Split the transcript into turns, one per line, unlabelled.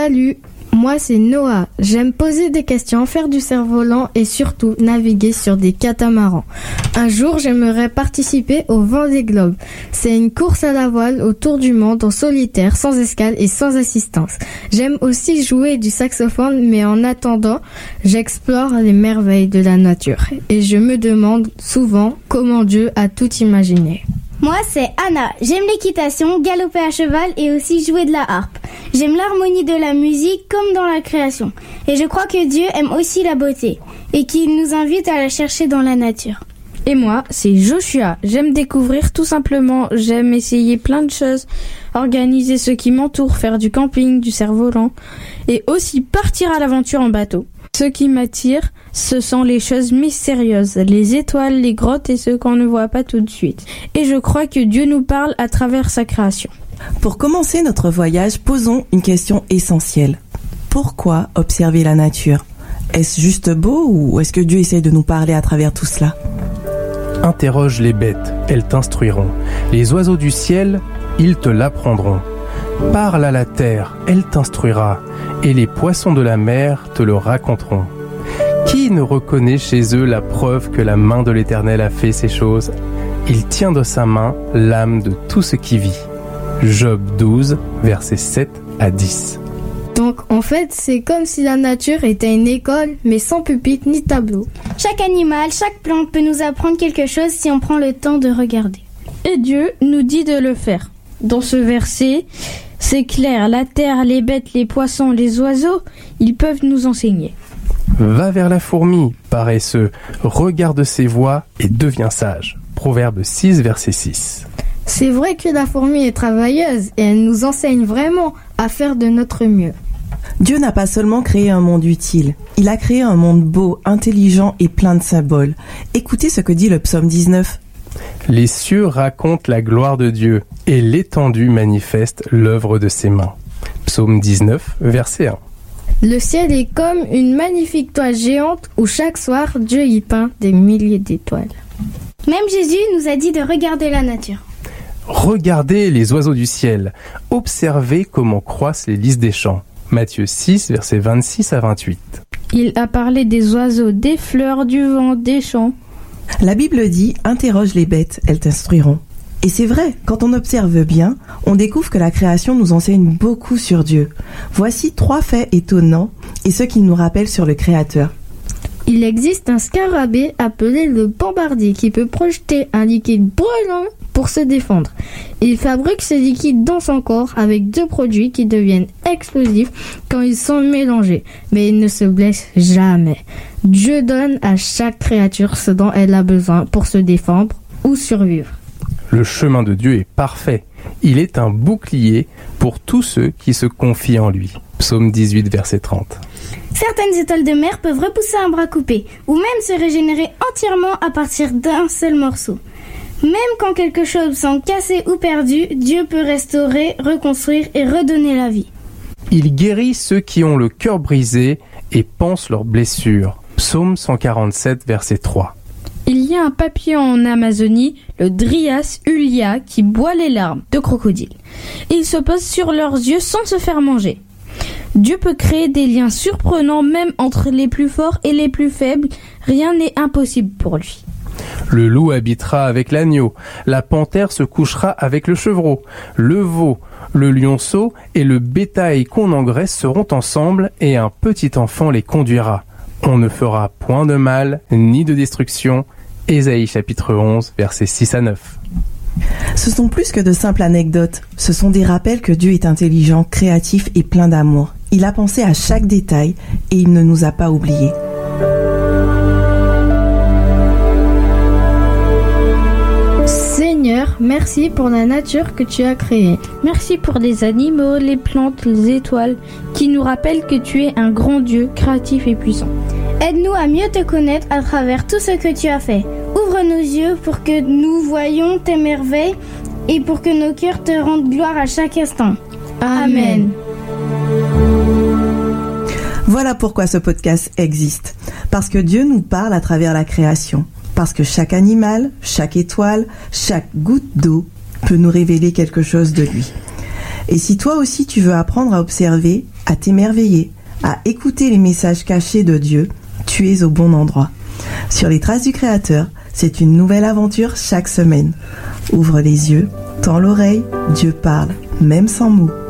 Salut, moi c'est Noah. J'aime poser des questions, faire du cerf-volant et surtout naviguer sur des catamarans. Un jour, j'aimerais participer au Vendée Globe. C'est une course à la voile autour du monde en solitaire, sans escale et sans assistance. J'aime aussi jouer du saxophone, mais en attendant, j'explore les merveilles de la nature. Et je me demande souvent comment Dieu a tout imaginé.
Moi, c'est Anna. J'aime l'équitation, galoper à cheval et aussi jouer de la harpe. J'aime l'harmonie de la musique comme dans la création. Et je crois que Dieu aime aussi la beauté et qu'il nous invite à la chercher dans la nature.
Et moi, c'est Joshua. J'aime découvrir tout simplement. J'aime essayer plein de choses. Organiser ce qui m'entoure, faire du camping, du cerf-volant et aussi partir à l'aventure en bateau. Ce qui m'attire, ce sont les choses mystérieuses, les étoiles, les grottes et ce qu'on ne voit pas tout de suite. Et je crois que Dieu nous parle à travers sa création.
Pour commencer notre voyage, posons une question essentielle. Pourquoi observer la nature ? Est-ce juste beau ou est-ce que Dieu essaie de nous parler à travers tout cela ?
Interroge les bêtes, elles t'instruiront. Les oiseaux du ciel, ils te l'apprendront. Parle à la terre, elle t'instruira. Et les poissons de la mer te le raconteront. Qui ne reconnaît chez eux la preuve que la main de l'Éternel a fait ces choses ? Il tient de sa main l'âme de tout ce qui vit. Job 12, versets 7 à 10.
Donc en fait, c'est comme si la nature était une école, mais sans pupitre ni tableau.
Chaque animal, chaque plante peut nous apprendre quelque chose si on prend le temps de regarder.
Et Dieu nous dit de le faire. Dans ce verset, c'est clair, la terre, les bêtes, les poissons, les oiseaux, ils peuvent nous enseigner.
Va vers la fourmi, paresseux, regarde ses voies et deviens sage. Proverbe 6, verset 6.
C'est vrai que la fourmi est travailleuse et elle nous enseigne vraiment à faire de notre mieux.
Dieu n'a pas seulement créé un monde utile, il a créé un monde beau, intelligent et plein de symboles. Écoutez ce que dit le psaume 19.
Les cieux racontent la gloire de Dieu et l'étendue manifeste l'œuvre de ses mains. Psaume 19, verset 1.
Le ciel est comme une magnifique toile géante où chaque soir Dieu y peint des milliers d'étoiles.
Même Jésus nous a dit de regarder la nature.
Regardez les oiseaux du ciel, observez comment croissent les lys des champs. Matthieu 6, versets 26 à 28.
Il a parlé des oiseaux, des fleurs, du vent, des champs.
La Bible dit « Interroge les bêtes, elles t'instruiront ». Et c'est vrai, quand on observe bien, on découvre que la création nous enseigne beaucoup sur Dieu. Voici 3 faits étonnants et ceux qui nous rappellent sur le Créateur.
Il existe un scarabée appelé le bombardier qui peut projeter un liquide brûlant pour se défendre. Il fabrique ce liquide dans son corps avec 2 produits qui deviennent explosifs quand ils sont mélangés, mais il ne se blesse jamais. Dieu donne à chaque créature ce dont elle a besoin pour se défendre ou survivre.
Le chemin de Dieu est parfait. Il est un bouclier pour tous ceux qui se confient en lui. Psaume 18, verset 30.
Certaines étoiles de mer peuvent repousser un bras coupé ou même se régénérer entièrement à partir d'un seul morceau. Même quand quelque chose semble cassé ou perdu, Dieu peut restaurer, reconstruire et redonner la vie.
Il guérit ceux qui ont le cœur brisé et pansent leurs blessures. Psaume 147, verset 3.
Il y a un papillon en Amazonie, le Dryas ulia, qui boit les larmes de crocodile. Il se pose sur leurs yeux sans se faire manger. Dieu peut créer des liens surprenants même entre les plus forts et les plus faibles. Rien n'est impossible pour lui.
Le loup habitera avec l'agneau, la panthère se couchera avec le chevreau, le veau, le lionceau et le bétail qu'on engraisse seront ensemble et un petit enfant les conduira. On ne fera point de mal ni de destruction. Ésaïe chapitre 11, versets 6 à 9.
Ce sont plus que de simples anecdotes. Ce sont des rappels que Dieu est intelligent, créatif et plein d'amour. Il a pensé à chaque détail et il ne nous a pas oubliés.
Seigneur, merci pour la nature que tu as créée.
Merci pour les animaux, les plantes, les étoiles, qui nous rappellent que tu es un grand Dieu créatif et puissant.
Aide-nous à mieux te connaître à travers tout ce que tu as fait. Ouvre nos yeux pour que nous voyions tes merveilles et pour que nos cœurs te rendent gloire à chaque instant. Amen.
Voilà pourquoi ce podcast existe. Parce que Dieu nous parle à travers la création. Parce que chaque animal, chaque étoile, chaque goutte d'eau peut nous révéler quelque chose de lui. Et si toi aussi tu veux apprendre à observer, à t'émerveiller, à écouter les messages cachés de Dieu, tu es au bon endroit. Sur les traces du Créateur, c'est une nouvelle aventure chaque semaine. Ouvre les yeux, tends l'oreille, Dieu parle, même sans mots.